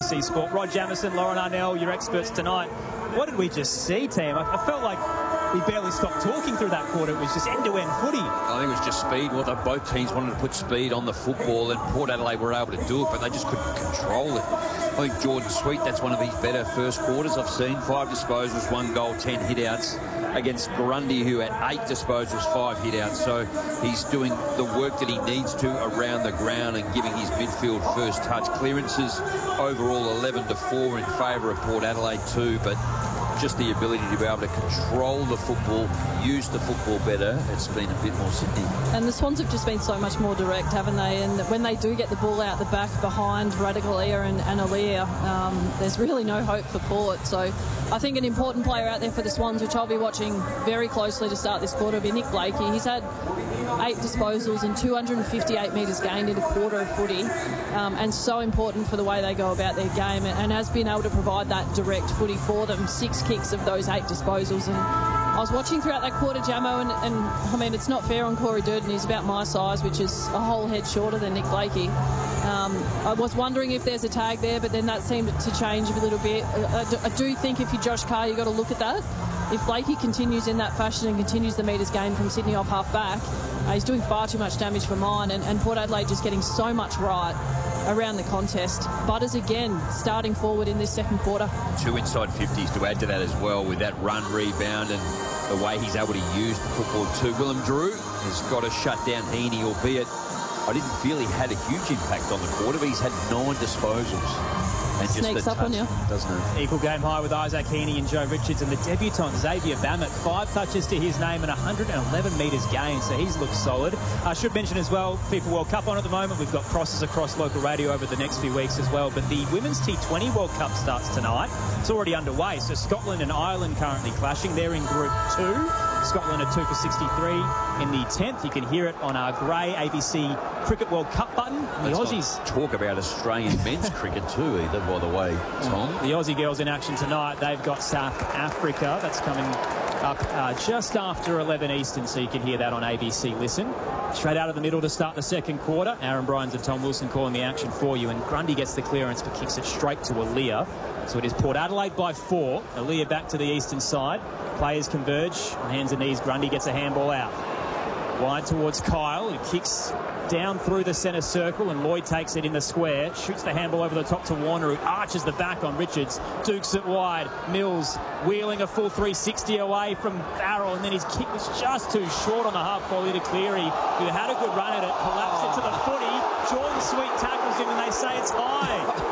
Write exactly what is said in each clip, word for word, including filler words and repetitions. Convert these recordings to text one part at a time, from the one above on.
C Sport. Rod Jamison, Lauren Arnell, your experts tonight. What did we just see, team? I, I felt like we barely stopped talking through that quarter. It was just end-to-end footy. I think it was just speed. Well, both teams wanted to put speed on the football, and Port Adelaide were able to do it, but they just couldn't control it. I think Jordan Sweet, that's one of his better first quarters I've seen. Five disposals, one goal, ten hit-outs against Grundy, who had eight disposals, five hit-outs. So he's doing the work that he needs to around the ground and giving his midfield first touch. Clearances overall eleven to four in favour of Port Adelaide too, but just the ability to be able to control the football, use the football better, it's been a bit more Sydney. And the Swans have just been so much more direct, haven't they? And when they do get the ball out the back behind Radaglia and, and Aaliyah, um, there's really no hope for Port. So I think an important player out there for the Swans, which I'll be watching very closely to start this quarter, will be Nick Blakey. He's had eight disposals and two hundred fifty-eight metres gained in a quarter of footy, um, and so important for the way they go about their game, and, and has been able to provide that direct footy for them. Six kicks of those eight disposals. And I was watching throughout that quarter, Jamo, and, and I mean, it's not fair on Corey Durden. He's about my size, which is a whole head shorter than Nick Blakey. Um, I was wondering if there's a tag there, but then that seemed to change a little bit. I, I, do, I do think if you're Josh Carr, you've got to look at that. If Blakey continues in that fashion and continues the metres gained from Sydney off half back, uh, he's doing far too much damage for mine, and, and Port Adelaide just getting so much right around the contest. Butters again starting forward in this second quarter. Two inside fifties to add to that as well, with that run rebound and the way he's able to use the football too. Willem Drew has got to shut down Heaney, albeit I didn't feel he had a huge impact on the quarter, but he's had nine disposals. And sneaks just up on you, doesn't it? Equal game high with Isaac Heaney and Joe Richards, and the debutant Xavier Bammett, five touches to his name and one hundred eleven metres gained, so he's looked solid. I should mention as well, FIFA World Cup on at the moment. We've got crosses across local radio over the next few weeks as well, but the Women's T twenty World Cup starts tonight. It's already underway, so Scotland and Ireland currently clashing. They're in Group two. Scotland are two for sixty-three in the tenth. You can hear it on our grey A B C Cricket World Cup button. The Let's Aussies talk about Australian men's cricket too, either, by the way, Tom. The Aussie girls in action tonight. They've got South Africa. That's coming up uh, just after eleven Eastern, so you can hear that on A B C Listen. Straight out of the middle to start the second quarter. Aaron Bryans and Tom Wilson calling the action for you, and Grundy gets the clearance but kicks it straight to Aaliyah. So it is Port Adelaide by four. Aaliyah back to the eastern side. Players converge on hands and knees. Grundy gets a handball out. Wide towards Kyle, who kicks down through the centre circle, and Lloyd takes it in the square. Shoots the handball over the top to Warner, who arches the back on Richards. Dukes it wide. Mills wheeling a full three sixty away from Farrell, and then his kick was just too short on the half volley to Cleary, who had a good run at it, collapsed it to the footy. Jordan Sweet tackles him, and they say it's high.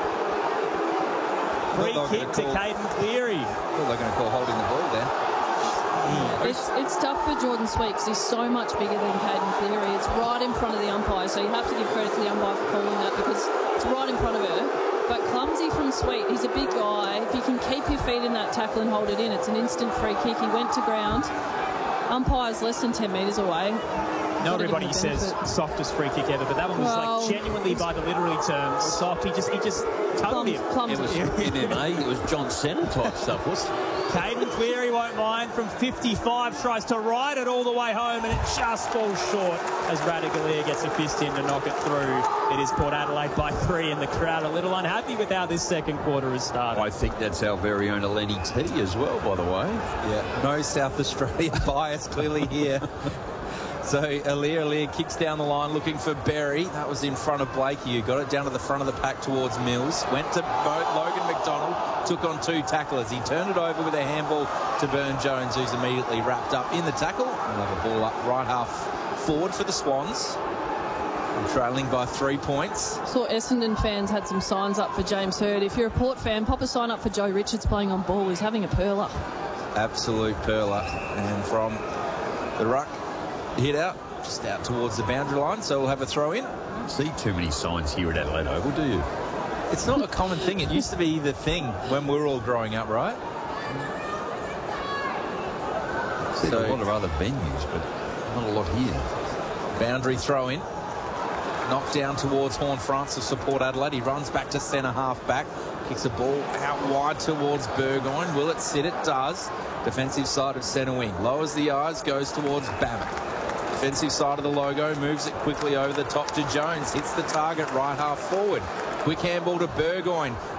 Free kick to Caden Cleary. Well, they're going to call holding the ball then. It's, it's tough for Jordan Sweet because he's so much bigger than Caden Cleary. It's right in front of the umpire, so you have to give credit to the umpire for calling that because it's right in front of her. But clumsy from Sweet. He's a big guy. If you can keep your feet in that tackle and hold it in, it's an instant free kick. He went to ground. Umpire's less than ten metres away. Not everybody says softest free kick ever, but that one was well, like genuinely by the literary term soft. He just he just tugged him. It was M M A. It was John Cena type stuff, wasn't it? Caden Cleary won't mind from fifty-five, tries to ride it all the way home, and it just falls short as Radaglia gets a fist in to knock it through. It is Port Adelaide by three, and the crowd a little unhappy with how this second quarter has started. I think that's our very own Eleni T as well, by the way. Yeah, no South Australia bias clearly here. So Aaliyah, Aaliyah kicks down the line looking for Berry. That was in front of Blakey, who got it down to the front of the pack towards Mills. Went to Logan McDonald, took on two tacklers. He turned it over with a handball to Burn Jones, who's immediately wrapped up in the tackle. Another ball up right half forward for the Swans. I'm trailing by three points. Saw Essendon fans had some signs up for James Hird. If you're a Port fan, pop a sign up for Joe Richards playing on ball. He's having a perler. Absolute perler. And from the ruck, hit out, just out towards the boundary line, so we'll have a throw in. I don't see too many signs here at Adelaide Oval, do you? It's not a common thing. It used to be the thing when we were all growing up, right? I've seen a lot of other venues, but not a lot here. Boundary throw in. Knocked down towards Horn Francis for Port Adelaide. He runs back to centre half back. Kicks a ball out wide towards Burgoyne. Will it sit? It does. Defensive side of centre wing. Lowers the eyes, goes towards Bammett. Defensive side of the logo, moves it quickly over the top to Jones. Hits the target right half forward. Quick handball to Burgoyne.